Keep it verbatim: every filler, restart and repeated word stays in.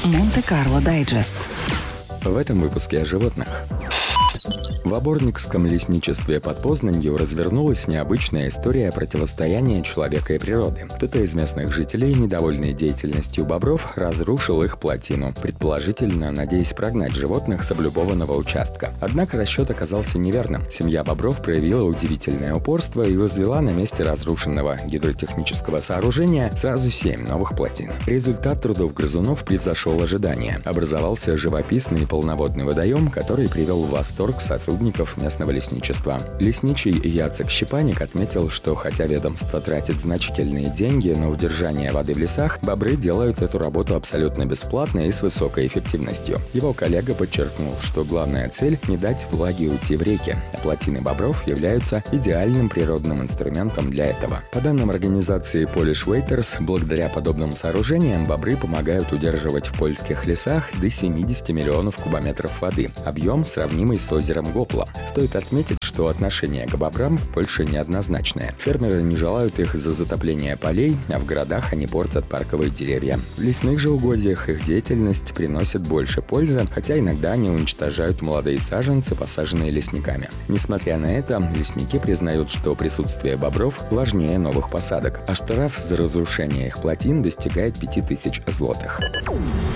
Монте-Карло Дайджест. В этом выпуске о животных. В Оборникском лесничестве под Познанью развернулась необычная история противостояния человека и природы. Кто-то из местных жителей, недовольный деятельностью бобров, разрушил их плотину, предположительно надеясь прогнать животных с облюбованного участка. Однако расчет оказался неверным. Семья бобров проявила удивительное упорство и возвела на месте разрушенного гидротехнического сооружения сразу семь новых плотин. Результат трудов грызунов превзошел ожидания. Образовался живописный полноводный водоем, который привел в восторг сотрудников местного лесничества. Лесничий Яцек Щепаник отметил, что хотя ведомство тратит значительные деньги на удержание воды в лесах, бобры делают эту работу абсолютно бесплатно и с высокой эффективностью. Его коллега подчеркнул, что главная цель – не дать влаге уйти в реки, а плотины бобров являются идеальным природным инструментом для этого. По данным организации Polish Waiters, благодаря подобным сооружениям бобры помогают удерживать в польских лесах до семьдесят миллионов кубометров воды, объем сравнимый с озером Гопла. Стоит отметить, что отношение к бобрам в Польше неоднозначное. Фермеры не желают их из-за затопления полей, а в городах они портят парковые деревья. В лесных же угодьях их деятельность приносит больше пользы, хотя иногда они уничтожают молодые саженцы, посаженные лесниками. Несмотря на это, лесники признают, что присутствие бобров важнее новых посадок, а штраф за разрушение их плотин достигает пяти тысяч злотых.